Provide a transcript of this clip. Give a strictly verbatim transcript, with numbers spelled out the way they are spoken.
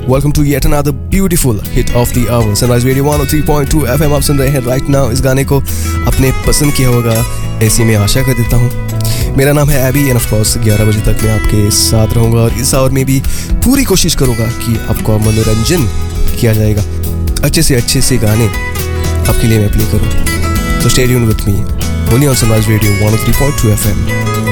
Welcome to yet another beautiful hit of the our. Sunrise radio one O three point two FM आप सुन रहे हैं right now. इस गाने को आपने पसंद किया होगा ऐसी मैं आशा कर देता हूँ। मेरा नाम है एबी एंड ऑफ कोर्स ग्यारह बजे तक मैं आपके साथ रहूँगा और इस आवर में भी पूरी कोशिश करूँगा कि आपको मनोरंजन किया जाएगा। अच्छे से अच्छे से गाने आपके लिए मैं प्ले करूँ। तो stay tuned with me only on sunrise radio one O three point two FM.